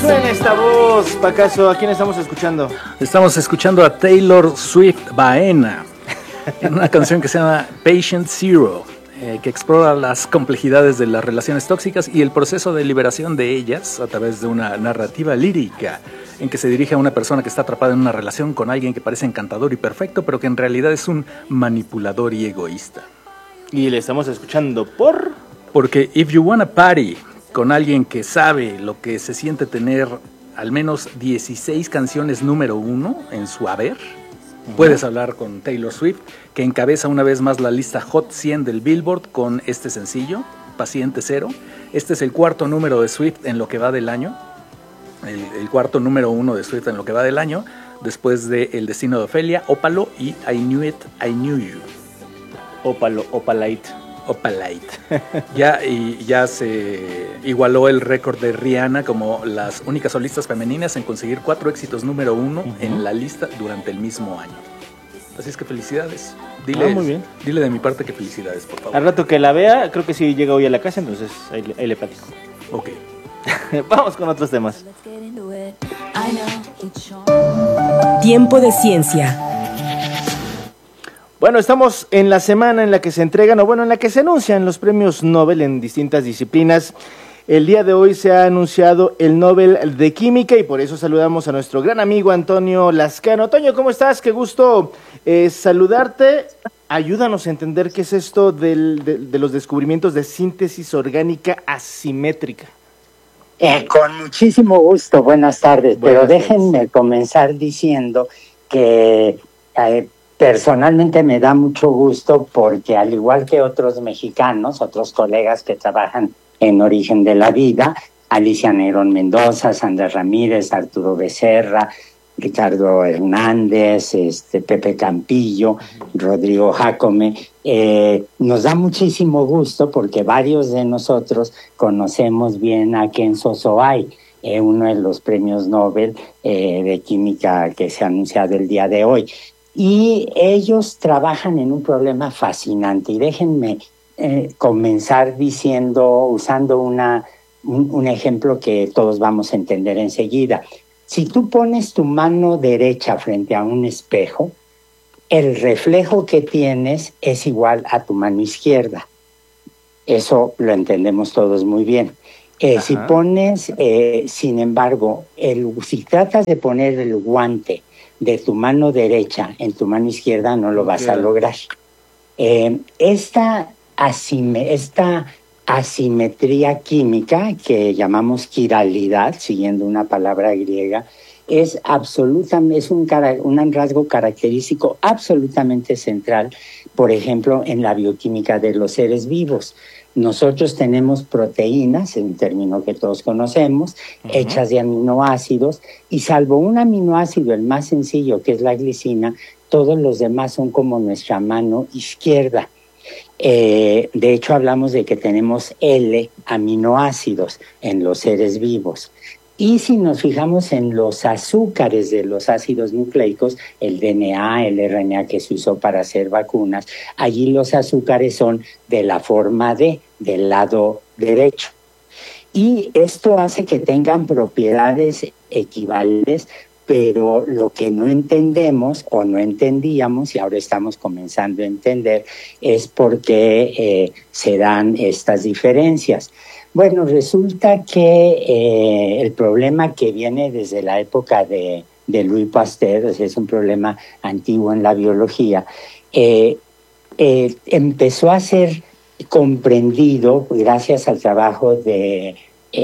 suena esta voz, Pacaso? ¿A quién estamos escuchando? Estamos escuchando a Taylor Swift Baena en una canción que se llama Patient Zero, que explora las complejidades de las relaciones tóxicas y el proceso de liberación de ellas a través de una narrativa lírica en que se dirige a una persona que está atrapada en una relación con alguien que parece encantador y perfecto, pero que en realidad es un manipulador y egoísta. Y le estamos escuchando porque If You Wanna Party con alguien que sabe lo que se siente tener al menos 16 canciones número 1 en su haber, puedes hablar con Taylor Swift, que encabeza una vez más la lista Hot 100 del Billboard con este sencillo, Paciente Cero. Este es el cuarto número de Swift en lo que va del año, el cuarto número 1 de Swift en lo que va del año, después de El Destino de Ofelia, Ópalo y I Knew It, I Knew You. Opalite. Ya se igualó el récord de Rihanna como las únicas solistas femeninas en conseguir 4 éxitos número 1 en la lista durante el mismo año. Así es que felicidades. Muy bien. Dile de mi parte que felicidades, por favor. Al rato que la vea, creo que sí llega hoy a la casa, entonces ahí le platico. Ok. Vamos con otros temas. Tiempo de ciencia. Bueno, estamos en la semana en la que se entregan, en la que se anuncian los premios Nobel en distintas disciplinas. El día de hoy se ha anunciado el Nobel de Química y por eso saludamos a nuestro gran amigo Antonio Lascano. Toño, ¿cómo estás? Qué gusto saludarte. Ayúdanos a entender qué es esto de los descubrimientos de síntesis orgánica asimétrica. Con muchísimo gusto, buenas tardes. Pero déjenme comenzar diciendo que personalmente me da mucho gusto porque al igual que otros mexicanos, otros colegas que trabajan en Origen de la Vida, Alicia Negrón Mendoza, Sandra Ramírez, Arturo Becerra, Ricardo Hernández, Pepe Campillo, Rodrigo Jácome, nos da muchísimo gusto porque varios de nosotros conocemos bien a Kenzo Soay, uno de los premios Nobel de Química que se ha anunciado el día de hoy. Y ellos trabajan en un problema fascinante. Y déjenme comenzar usando un ejemplo que todos vamos a entender enseguida. Si tú pones tu mano derecha frente a un espejo, el reflejo que tienes es igual a tu mano izquierda. Eso lo entendemos todos muy bien. Si pones, sin embargo, si tratas de poner el guante de tu mano derecha en tu mano izquierda, no lo vas a lograr. Esta asimetría química, que llamamos quiralidad, siguiendo una palabra griega, es un rasgo característico absolutamente central, por ejemplo, en la bioquímica de los seres vivos. Nosotros tenemos proteínas, un término que todos conocemos, hechas de aminoácidos, y salvo un aminoácido, el más sencillo, que es la glicina, todos los demás son como nuestra mano izquierda. De hecho, hablamos de que tenemos L aminoácidos en los seres vivos. Y si nos fijamos en los azúcares de los ácidos nucleicos, el DNA, el RNA que se usó para hacer vacunas, allí los azúcares son de la forma D, del lado derecho. Y esto hace que tengan propiedades equivalentes, pero lo que no entendemos o no entendíamos, y ahora estamos comenzando a entender, es por qué se dan estas diferencias. Bueno, resulta que el problema que viene desde la época de Louis Pasteur, es un problema antiguo en la biología, empezó a ser comprendido gracias al trabajo de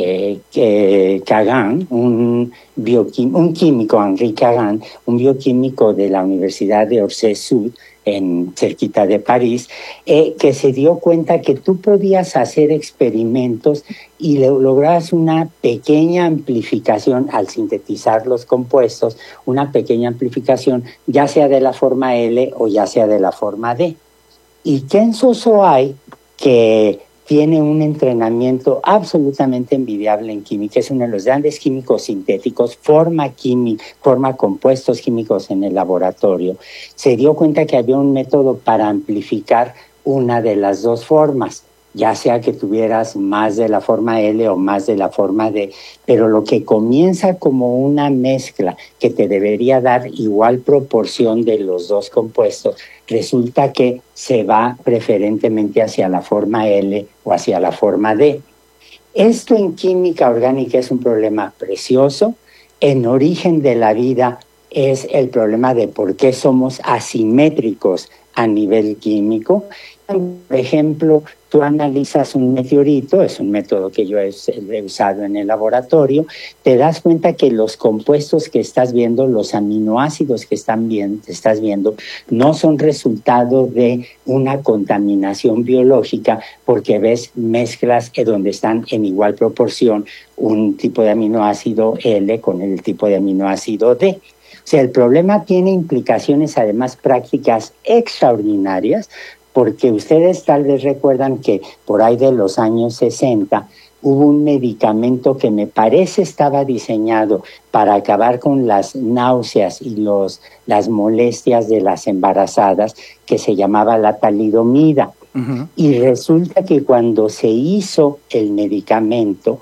Kagan, un químico, Henri Kagan, un bioquímico de la Universidad de Orsay-Sud, cerquita de París, que se dio cuenta que tú podías hacer experimentos y lograbas una pequeña amplificación al sintetizar los compuestos, una pequeña amplificación ya sea de la forma L o ya sea de la forma D. Y Kenzo Soay, que tiene un entrenamiento absolutamente envidiable en química, es uno de los grandes químicos sintéticos, forma compuestos químicos en el laboratorio, se dio cuenta que había un método para amplificar una de las dos formas. ya sea que tuvieras más de la forma L o más de la forma D, pero lo que comienza como una mezcla que te debería dar igual proporción de los dos compuestos, resulta que se va preferentemente hacia la forma L o hacia la forma D. Esto en química orgánica es un problema precioso. En origen de la vida es el problema de por qué somos asimétricos a nivel químico. Por ejemplo, tú analizas un meteorito, es un método que yo he usado en el laboratorio, te das cuenta que los compuestos que estás viendo, los aminoácidos que estás viendo, no son resultado de una contaminación biológica, porque ves mezclas donde están en igual proporción un tipo de aminoácido L con el tipo de aminoácido D. O sea, el problema tiene implicaciones además prácticas extraordinarias, porque ustedes tal vez recuerdan que por ahí de los años 60 hubo un medicamento que me parece estaba diseñado para acabar con las náuseas y las molestias de las embarazadas, que se llamaba la talidomida. Uh-huh. Y resulta que cuando se hizo el medicamento,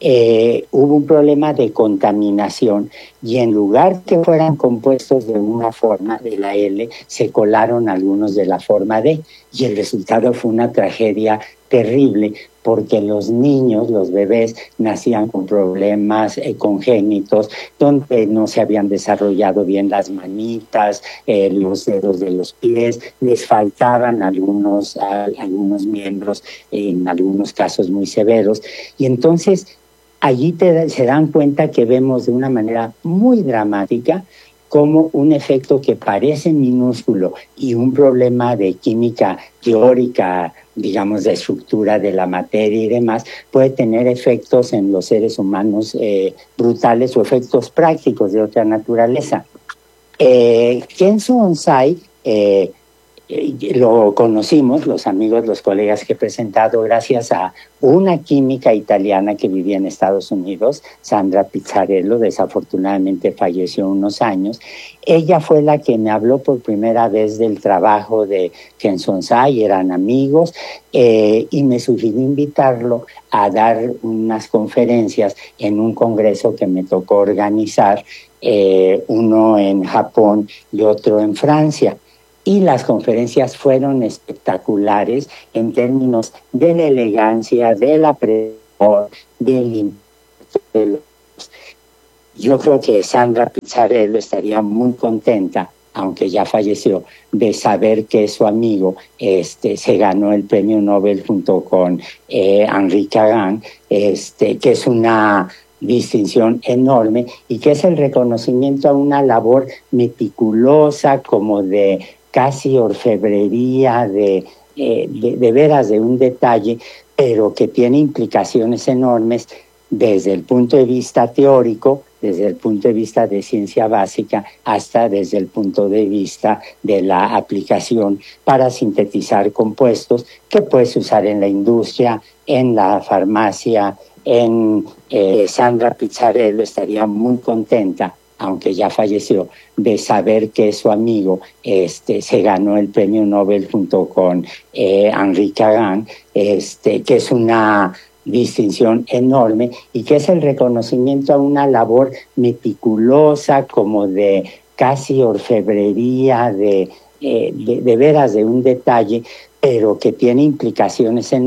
hubo un problema de contaminación y en lugar que fueran compuestos de una forma, de la L, se colaron algunos de la forma D y el resultado fue una tragedia terrible, porque los niños, los bebés, nacían con problemas congénitos, donde no se habían desarrollado bien las manitas, los dedos de los pies, les faltaban algunos miembros, en algunos casos muy severos, y entonces allí se dan cuenta que vemos de una manera muy dramática como un efecto que parece minúsculo y un problema de química teórica, digamos, de estructura de la materia y demás, puede tener efectos en los seres humanos brutales o efectos prácticos de otra naturaleza. Kenzo Onsai lo conocimos, los amigos, los colegas que he presentado, gracias a una química italiana que vivía en Estados Unidos, Sandra Pizzarello, desafortunadamente falleció unos años. Ella fue la que me habló por primera vez del trabajo de Kenzo Onsai, eran amigos, y me sugirió invitarlo a dar unas conferencias en un congreso que me tocó organizar, uno en Japón y otro en Francia. Y las conferencias fueron espectaculares en términos de la elegancia, de la presión, del Yo creo que Sandra Pizzarello estaría muy contenta, aunque ya falleció, de saber que su amigo se ganó el premio Nobel junto con Henri Cagan, que es una distinción enorme y que es el reconocimiento a una labor meticulosa, como de casi orfebrería, de veras de un detalle, pero que tiene implicaciones enormes desde el punto de vista teórico, desde el punto de vista de ciencia básica, hasta desde el punto de vista de la aplicación para sintetizar compuestos que puedes usar en la industria, en la farmacia, Sandra Pizzarello estaría muy contenta, aunque ya falleció, de saber que su amigo se ganó el premio Nobel junto con Henri Cagan, que es una distinción enorme y que es el reconocimiento a una labor meticulosa, como de casi orfebrería, de veras de un detalle, pero que tiene implicaciones enormes